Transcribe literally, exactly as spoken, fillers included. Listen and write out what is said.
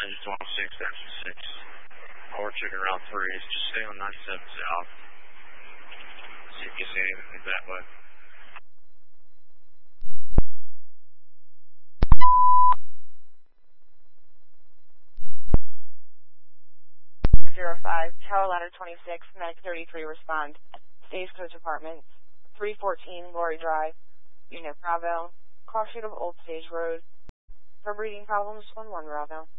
Engine twenty-six, action six. Orchard around three. Just stay on ninety-seven south. See if you see anything that way. zero five, Tower Ladder twenty-six, Medic thirty-three, respond. Stagecoach Apartments, three fourteen Glory Drive, Unit Bravo, cross street of Old Stage Road. For breathing problems, one one Bravo.